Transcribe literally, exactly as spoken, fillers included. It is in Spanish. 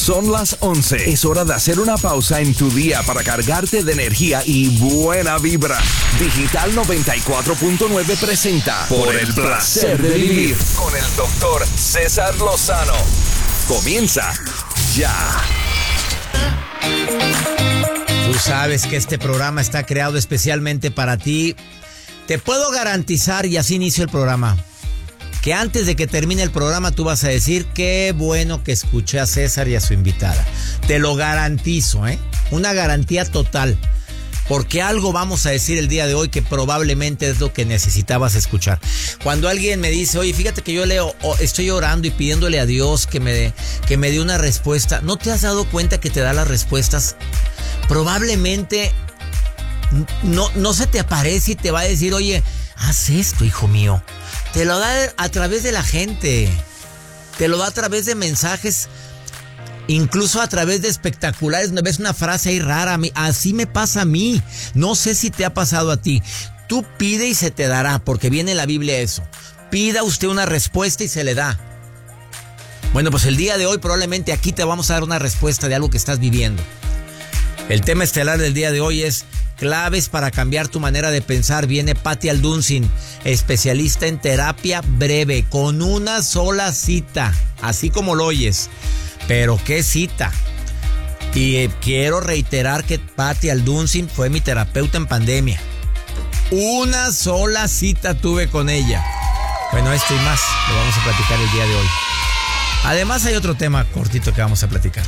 Son las once. Es hora de hacer una pausa en tu día para cargarte de energía y buena vibra. Digital noventa y cuatro punto nueve presenta Por el placer de vivir con el doctor César Lozano. Comienza ya. Tú sabes que este programa está creado especialmente para ti. Te puedo garantizar, y así inicio el programa, que antes de que termine el programa tú vas a decir qué bueno que escuché a César y a su invitada. Te lo garantizo, ¿eh? Una garantía total. Porque algo vamos a decir el día de hoy que probablemente es lo que necesitabas escuchar. Cuando alguien me dice, oye, fíjate que yo leo, oh, estoy orando y pidiéndole a Dios que me dé, que me dé una respuesta. ¿No te has dado cuenta que te da las respuestas? Probablemente no, no se te aparece y te va a decir, oye, haz esto, hijo mío. Te lo da a través de la gente. Te lo da a través de mensajes. Incluso a través de espectaculares. ¿No ves una frase ahí rara? Así me pasa a mí. No sé si te ha pasado a ti. Tú pide y se te dará, porque viene en la Biblia eso. Pida usted una respuesta y se le da. Bueno, pues el día de hoy probablemente aquí te vamos a dar una respuesta de algo que estás viviendo. El tema estelar del día de hoy es claves para cambiar tu manera de pensar. Viene Patti Alduncin, especialista en terapia breve, con una sola cita, así como lo oyes. Pero qué cita. Y eh, quiero reiterar que Patti Alduncin fue mi terapeuta en pandemia. Una sola cita tuve con ella. Bueno, esto y más lo vamos a platicar el día de hoy. Además hay otro tema cortito que vamos a platicar.